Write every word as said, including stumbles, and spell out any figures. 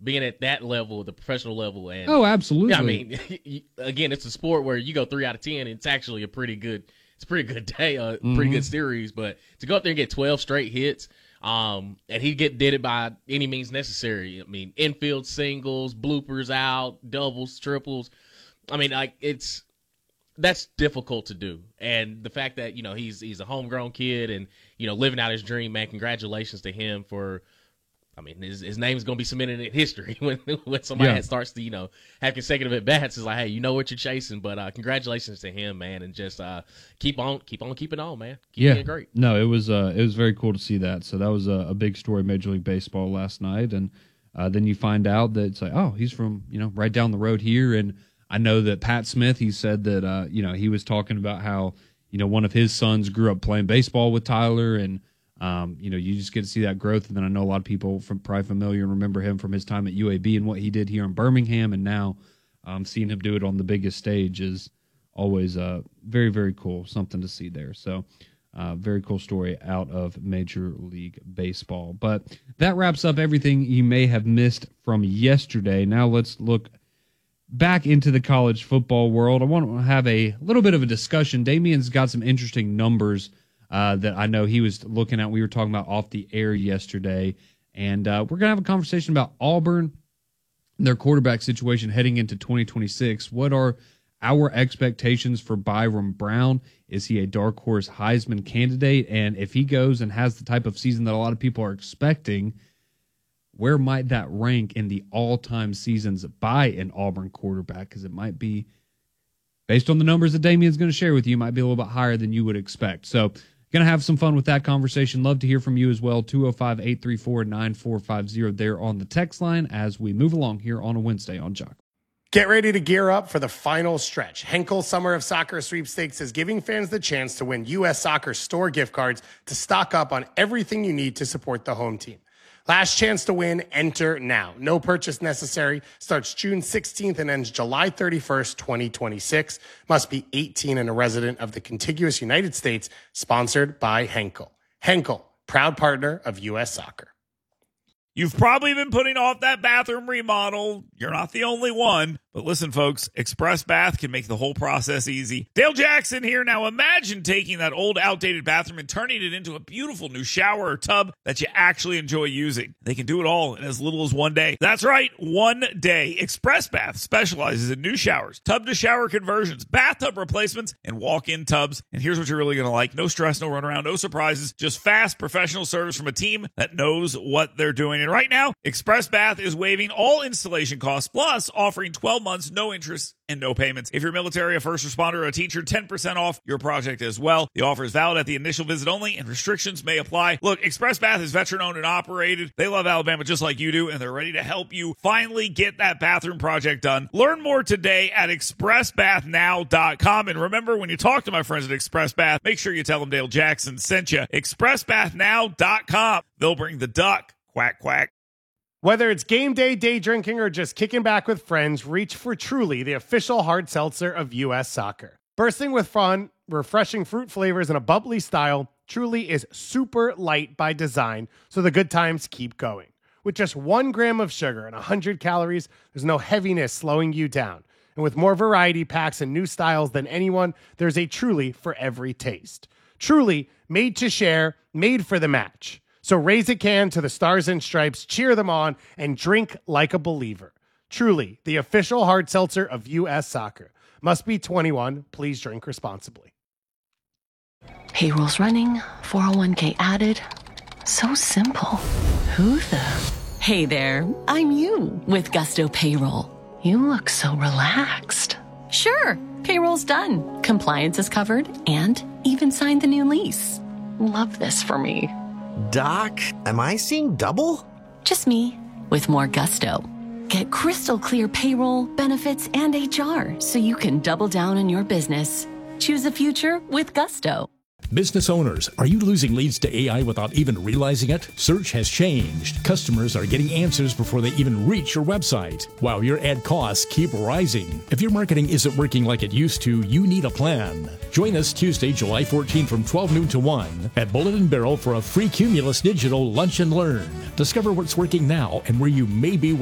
being at that level, the professional level. And oh, absolutely. Yeah, I mean, again, it's a sport where you go three out of ten, and it's actually a pretty good, it's a pretty good day, a mm-hmm. pretty good series. But to go up there and get twelve straight hits, um, and he get did it by any means necessary. I mean, infield singles, bloopers out, doubles, triples. I mean, like it's that's difficult to do. And the fact that, you know, he's he's a homegrown kid and, you know, living out his dream, man, congratulations to him for, I mean, his his name's going to be cemented in history when when somebody yeah. starts to, you know, have consecutive at-bats. It's like, hey, you know what you're chasing. But uh, congratulations to him, man, and just uh, keep on keep on keeping on, man. Keep yeah. being great. No, it was uh, it was very cool to see that. So that was a, a big story in Major League Baseball last night. And uh, then you find out that it's like, oh, he's from, you know, right down the road here. And I know that Pat Smith, he said that, uh, you know, he was talking about how, you know, one of his sons grew up playing baseball with Tyler, and, um, you know, you just get to see that growth. And then I know a lot of people from probably familiar and remember him from his time at U A B and what he did here in Birmingham. And now um, seeing him do it on the biggest stage is always uh, very, very cool, something to see there. So uh, very cool story out of Major League Baseball. But that wraps up everything you may have missed from yesterday. Now let's look back into the college football world. I want to have a little bit of a discussion. Damien's got some interesting numbers uh, that I know he was looking at. We were talking about off the air yesterday, and uh, we're going to have a conversation about Auburn, their quarterback situation heading into twenty twenty-six. What are our expectations for Byron Brown? Is he a dark horse Heisman candidate? And if he goes and has the type of season that a lot of people are expecting, where might that rank in the all-time seasons by an Auburn quarterback? Because it might be, based on the numbers that Damien's going to share with you, might be a little bit higher than you would expect. So going to have some fun with that conversation. Love to hear from you as well. two oh five, eight three four, nine four five oh there on the text line as we move along here on a Wednesday on Jock. Get ready to gear up for the final stretch. Henkel Summer of Soccer Sweepstakes is giving fans the chance to win U S Soccer store gift cards to stock up on everything you need to support the home team. Last chance to win, enter now. No purchase necessary. Starts June sixteenth and ends July thirty-first, twenty twenty-six. Must be eighteen and a resident of the contiguous United States. Sponsored by Henkel. Henkel, proud partner of U S Soccer. You've probably been putting off that bathroom remodel. You're not the only one. But listen, folks, Express Bath can make the whole process easy. Dale Jackson here. Now imagine taking that old, outdated bathroom and turning it into a beautiful new shower or tub that you actually enjoy using. They can do it all in as little as one day. That's right, one day. Express Bath specializes in new showers, tub-to-shower conversions, bathtub replacements, and walk-in tubs. And here's what you're really going to like. No stress, no runaround, no surprises. Just fast, professional service from a team that knows what they're doing. And right now, Express Bath is waiving all installation costs, plus offering twelve months, no interest, and no payments. If you're military, a first responder, or a teacher, ten percent off your project as well. The offer is valid at the initial visit only, and restrictions may apply. Look, Express Bath is veteran-owned and operated. They love Alabama just like you do, and they're ready to help you finally get that bathroom project done. Learn more today at express bath now dot com. And remember, when you talk to my friends at Express Bath, make sure you tell them Dale Jackson sent you. express bath now dot com. They'll bring the duck. Quack, quack. Whether it's game day, day drinking, or just kicking back with friends, reach for Truly, the official hard seltzer of U S Soccer. Bursting with fun, refreshing fruit flavors, and a bubbly style, Truly is super light by design, so the good times keep going. With just one gram of sugar and one hundred calories, there's no heaviness slowing you down. And with more variety packs and new styles than anyone, there's a Truly for every taste. Truly, made to share, made for the match. So raise a can to the Stars and Stripes, cheer them on, and drink like a believer. Truly, the official hard seltzer of U S Soccer. Must be twenty-one. Please drink responsibly. Payroll's running, four oh one k added. So simple. Who the? Hey there, I'm you with Gusto Payroll. You look so relaxed. Sure, payroll's done. Compliance is covered and even signed the new lease. Love this for me. Doc, am I seeing double? Just me, with more gusto. Get crystal clear payroll, benefits, and H R so you can double down on your business. Choose a future with Gusto. Business owners, are you losing leads to A I without even realizing it? Search has changed. Customers are getting answers before they even reach your website, while your ad costs keep rising. If your marketing isn't working like it used to, you need a plan. Join us Tuesday, July fourteenth from twelve noon to one at Bullet and Barrel for a free Cumulus Digital Lunch and Learn. Discover what's working now and where you may be